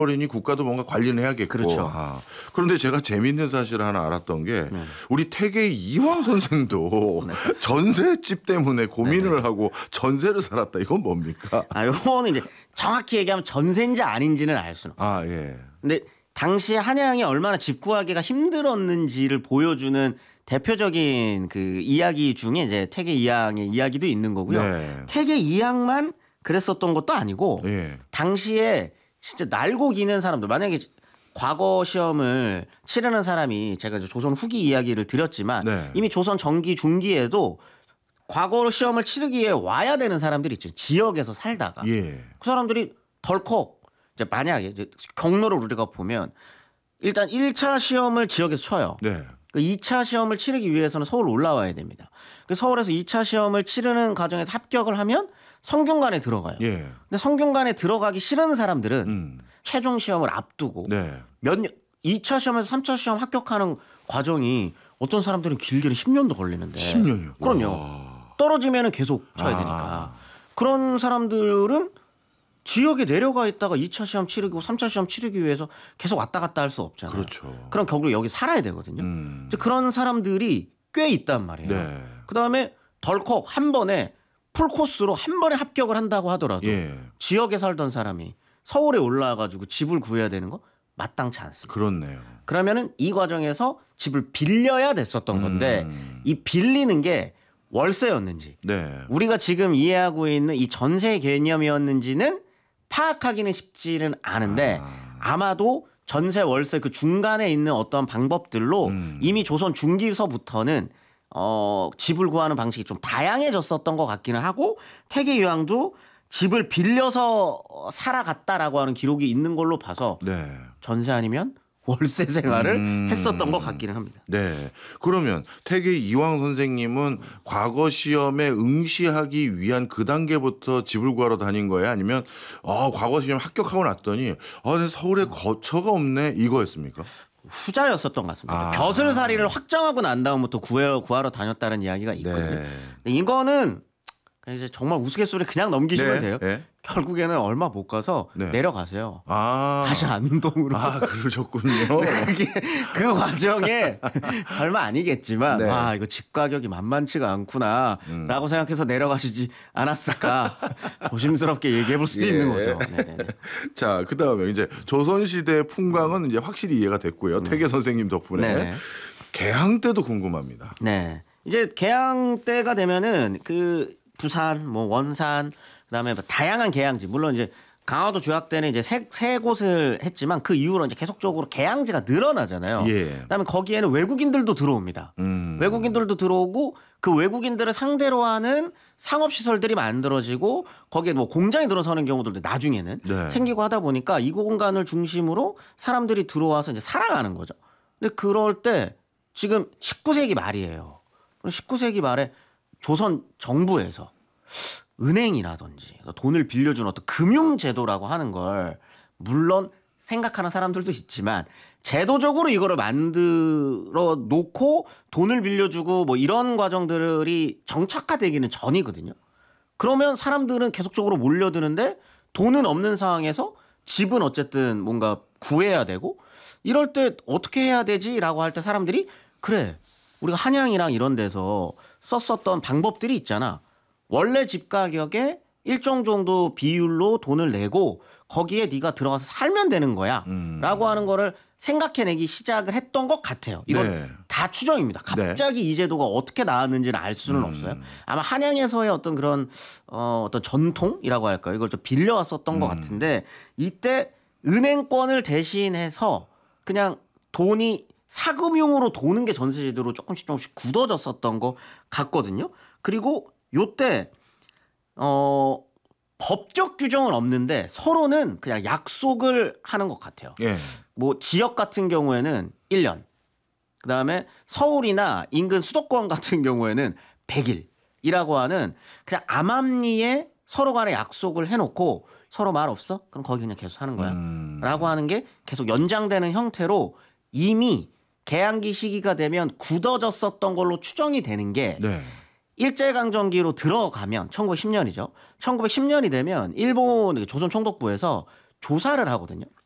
버리니 국가도 뭔가 관리는 해야겠고. 그렇죠. 그런데 제가 재미있는 사실을 하나 알았던 게 우리 태계 이황 선생도 전셋집 때문에 고민을 하고 전세를 살았다. 이건 뭡니까? 요거는 이제 정확히 얘기하면 전세인지 아닌지는 알 수는 없어요. 예. 근데 당시에 한양이 얼마나 집 구하기가 힘들었는지를 보여주는 대표적인 그 이야기 중에 이제 태계 이황의 이야기도 있는 거고요. 네. 태계 이황만 그랬었던 것도 아니고 당시에 진짜 날고 기는 사람들, 만약에 과거 시험을 치르는 사람이, 제가 이제 조선 후기 이야기를 드렸지만 이미 조선 전기 중기에도 과거 시험을 치르기 위해 와야 되는 사람들이 있죠. 지역에서 살다가 그 사람들이 덜컥 이제 만약에 이제 경로를 우리가 보면 일단 1차 시험을 지역에서 쳐요. 그 2차 시험을 치르기 위해서는 서울 올라와야 됩니다. 그 서울에서 2차 시험을 치르는 과정에서 합격을 하면 성균관에 들어가요. 근데 성균관에 들어가기 싫은 사람들은 최종 시험을 앞두고 몇 년, 2차 시험에서 3차 시험 합격하는 과정이 어떤 사람들은 길게는 10년도 걸리는데. 10년이요? 그럼요. 떨어지면은 계속 쳐야 되니까. 그런 사람들은 지역에 내려가 있다가 2차 시험 치르고 3차 시험 치르기 위해서 계속 왔다 갔다 할 수 없잖아요. 그렇죠. 그럼 결국 여기 살아야 되거든요. 이제 그런 사람들이 꽤 있단 말이에요. 그다음에 덜컥 한 번에 풀코스로 한 번에 합격을 한다고 하더라도 지역에 살던 사람이 서울에 올라와가지고 집을 구해야 되는 거 마땅치 않습니다. 그렇네요. 그러면은 이 과정에서 집을 빌려야 됐었던 건데 이 빌리는 게 월세였는지 우리가 지금 이해하고 있는 이 전세 개념이었는지는 파악하기는 쉽지는 않은데 아마도 전세 월세 그 중간에 있는 어떤 방법들로 이미 조선 중기서부터는 집을 구하는 방식이 좀 다양해졌었던 것 같기는 하고 태계 이황도 집을 빌려서 살아갔다라고 하는 기록이 있는 걸로 봐서 전세 아니면 월세 생활을 했었던 것 같기는 합니다. 그러면 태계 이황 선생님은 과거 시험에 응시하기 위한 그 단계부터 집을 구하러 다닌 거예요? 아니면 과거 시험 합격하고 났더니 서울에 거처가 없네 이거였습니까? 후자였었던 것 같습니다. 벼슬살이를 확정하고 난 다음부터 구하러 다녔다는 이야기가 있거든요. 이거는 이제 정말 우스갯소리 그냥 넘기시면 돼요. 결국에는 얼마 못 가서 내려가세요. 다시 안동으로. 그러셨군요. 그 과정에 설마 아니겠지만 이거 집 가격이 만만치가 않구나라고 생각해서 내려가시지 않았을까 조심스럽게 얘기해 볼 수도 있는 거죠. 자, 그다음에 이제 조선시대 풍광은 이제 확실히 이해가 됐고요. 태계 선생님 덕분에. 개항 때도 궁금합니다. 이제 개항 때가 되면은 그 부산, 뭐 원산, 그다음에 다양한 개항지, 물론 이제 강화도 조약 때는 이제 세 곳을 했지만 그 이후로 이제 계속적으로 개항지가 늘어나잖아요. 그다음에 거기에는 외국인들도 들어옵니다. 외국인들도 들어오고 그 외국인들을 상대로 하는 상업 시설들이 만들어지고 거기에 뭐 공장이 들어서는 경우들도 나중에는 생기고 하다 보니까 이 공간을 중심으로 사람들이 들어와서 이제 살아가는 거죠. 근데 그럴 때 지금 19세기 말이에요. 19세기 말에 조선 정부에서 은행이라든지 돈을 빌려주는 어떤 금융제도라고 하는 걸 물론 생각하는 사람들도 있지만 제도적으로 이거를 만들어 놓고 돈을 빌려주고 뭐 이런 과정들이 정착화되기는 전이거든요. 그러면 사람들은 계속적으로 몰려드는데 돈은 없는 상황에서 집은 어쨌든 뭔가 구해야 되고 이럴 때 어떻게 해야 되지라고 할 때 사람들이 그래 우리가 한양이랑 이런 데서 썼었던 방법들이 있잖아. 원래 집 가격에 일정 정도 비율로 돈을 내고 거기에 네가 들어가서 살면 되는 거야 라고 하는 거를 생각해내기 시작을 했던 것 같아요. 이건 다 추정입니다. 갑자기 이 제도가 어떻게 나왔는지는 알 수는 없어요. 아마 한양에서의 어떤 그런 어떤 전통이라고 할까요? 이걸 좀 빌려왔었던 것 같은데 이때 은행권을 대신해서 그냥 돈이 사금융으로 도는 게 전세제도로 조금씩 굳어졌었던 것 같거든요. 그리고 요때 법적 규정은 없는데 서로는 그냥 약속을 하는 것 같아요. 뭐 지역 같은 경우에는 1년, 그다음에 서울이나 인근 수도권 같은 경우에는 100일이라고 하는 그냥 암암리에 서로 간에 약속을 해놓고 서로 말 없어? 그럼 거기 그냥 계속 하는 거야. 라고 하는 게 계속 연장되는 형태로 이미 개항기 시기가 되면 굳어졌었던 걸로 추정이 되는 게 일제강점기로 들어가면 1910년이죠. 1910년이 되면 일본 조선 총독부에서 조사를 하거든요.